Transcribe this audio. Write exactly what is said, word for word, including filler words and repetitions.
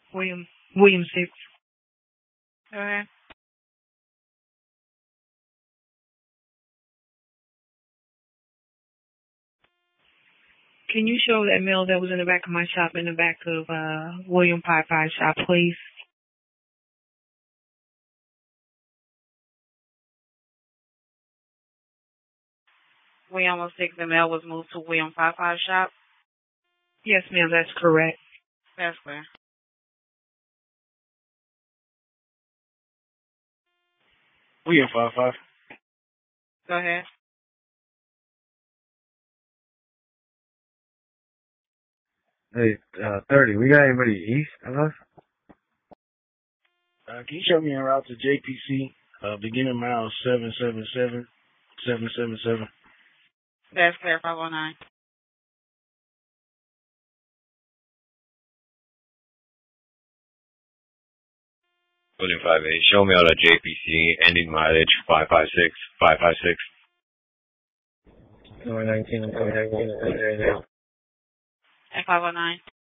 William, William six. Go ahead. Can you show that mail that was in the back of my shop in the back of uh William Pie Pie shop, please? William oh six, the mail was moved to William Pie Pie shop. Yes, ma'am, that's correct. That's clear. William five five. Go ahead. Hey, uh, thirty. We got anybody east of us? Uh, can you show me en route to J P C, uh, beginning mile seven seven seven, seven seven seven? That's clear, five oh nine. William five eight, show me out at J P C, ending mileage five five six, five five six. Number nineteen, I'm coming back. At five oh nine.